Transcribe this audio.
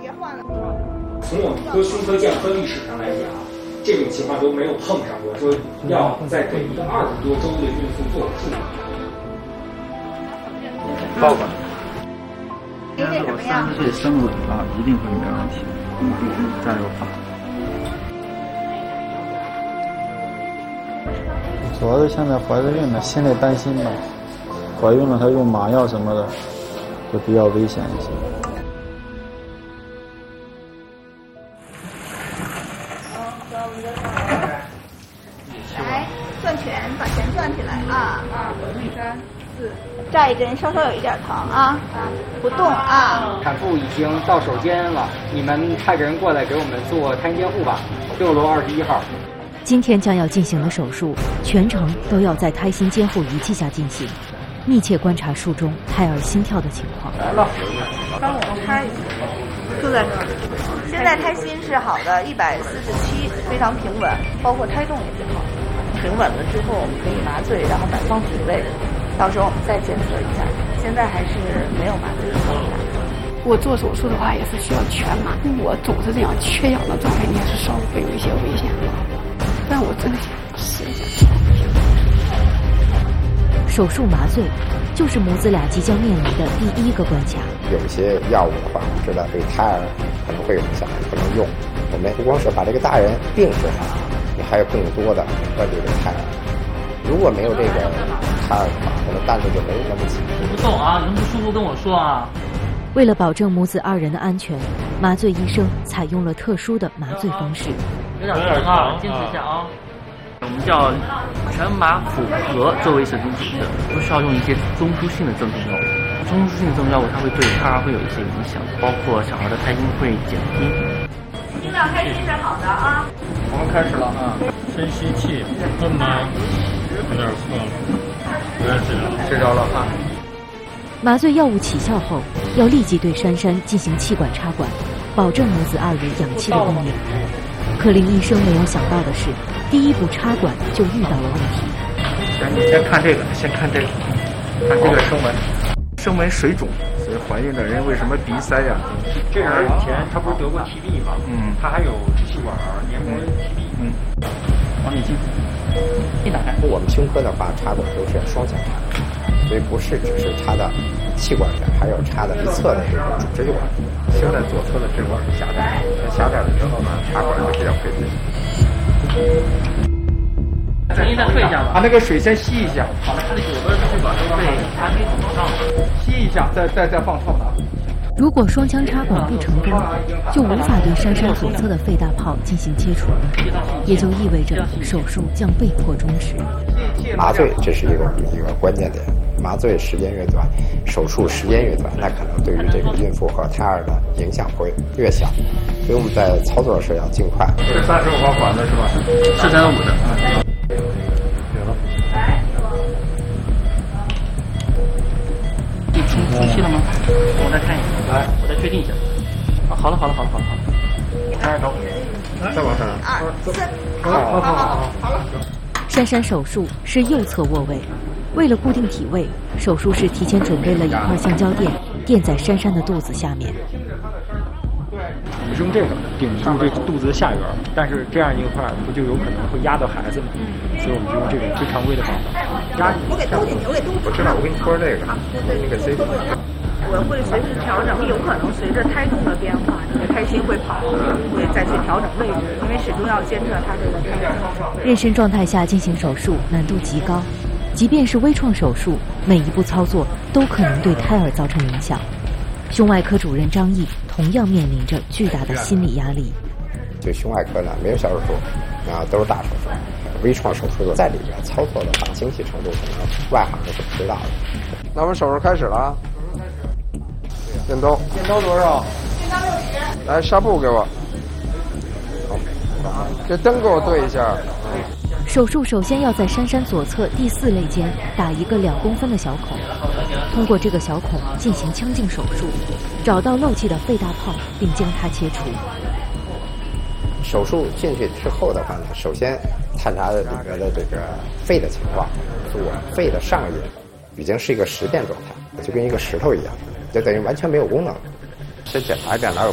别换了。 从我们科胸科健科历史上来讲，这种情况都没有碰上过，说要再给一个20多周的孕妇做手术。 报吧。 您这怎么样 ？30岁生稳了，一定会没问题。加油吧！ 主要是现在怀着孕呢，心里担心嘛。怀孕了，她用麻药什么的，就比较危险一些。 来，转拳，把拳转起来啊！2、3、4，扎一针，稍稍有一点疼啊，不动啊。 产妇已经到手间了，你们派个人过来给我们做胎心监护吧。6楼21号。 今天将要进行的手术，全程都要在胎心监护仪器下进行，密切观察术中胎儿心跳的情况。 来了， 帮我拆，就在这儿。现在胎心是好的，147，非常平稳，包括胎动也是好。平稳了之后，我们可以麻醉，然后摆放体位，到时候我们再检测一下。现在还是没有麻醉的状态。 我做手术的话也是需要全麻，我总是这样缺氧的状态，也是稍微有一些危险的。但我真的想试一下。 手术麻醉就是母子俩即将面临的第一个关卡。 有些药物的话，我们知道对胎儿可能会有影响，不能用。我们不光是把这个大人病治好，你还有更多的关注这个胎儿。如果没有这个胎儿的话，我们担子就没那么紧。 不动啊，人不舒服跟我说啊。 为了保证母子2人的安全，麻醉医生采用了特殊的麻醉方式。 有点疼啊，坚持一下啊。我们叫全麻复合作为神经质的，不需要用一些中枢性的镇痛药物。中枢性的镇痛药物它会对胎儿会有一些影响，包括小孩的胎心会减低。 心脏开心是好的啊。 我们开始了啊， 深吸气，困吗？有点困了，有点治疗， 睡着了啊。 麻醉药物起效后，要立即对珊珊进行气管插管，保证母子2人氧气的供应。可令医生没有想到的是，第一步插管就遇到了问题。 你先看这个，看这个声纹，声纹水肿。所以怀孕的人为什么鼻塞呀？ 这人以前他不是得过 TB 吗？他还有支气管黏膜 TB。 往里进，一打开。 我们胸科的话，插管都是双向插，所以不是只是插到气管上，还有插到一侧的这个主支气管。现在左侧的支管是狭窄，狭窄了之后呢，插管就比较费劲。 声音再退一下吧， 把那个水先吸一下。 好了，这里左边的支气管都被插给堵上了， 吸一下，再放套拿。 如果双腔插管不成功，就无法对珊珊左侧的肺大泡进行切除，也就意味着手术将被迫终止。 麻醉这是一个关键点，麻醉时间越短，手术时间越短，那可能对于这个孕妇和胎儿的影响会越小。所以我们在操作时要尽快。 是35号管的是吧？ 是35的。你出气了吗？我再看一下，来，我再确定一下。啊，好了。 开头，再往上。 2、4，好了。 珊珊手术是右侧卧位，为了固定体位，手术室提前准备了一块橡胶垫，垫在珊珊的肚子下面。 我们用这个顶住这个肚子的下缘，但是这样一块不就有可能会压到孩子吗？所以我们就用这种最常规的方法。 我给兜进去，我给兜进去。 我知道，我给你拖这个，你给塞进去。 我会随时调整，有可能随着胎动的变化，你的胎心会跑，会再去调整位置，因为始终要监测它这个胎动。 妊娠状态下进行手术难度极高，即便是微创手术，每一步操作都可能对胎儿造成影响。胸外科主任张毅同样面临着巨大的心理压力。 对胸外科呢，没有小手术，都是大手术。微创手术在里边操作的话，精细程度可能外行是不知道的。那我们手术开始了啊！电兜多少？电兜60。来，纱布给我。好，这灯给我对一下。 手术首先要在珊珊左侧第4肋间打一个2公分的小孔，通过这个小孔进行腔镜手术，找到漏气的肺大泡，并将它切除。 手术进去之后的话呢，首先探查里面的这个肺的情况，左肺的上叶已经是一个实变状态，就跟一个石头一样，就等于完全没有功能。先检查一遍哪有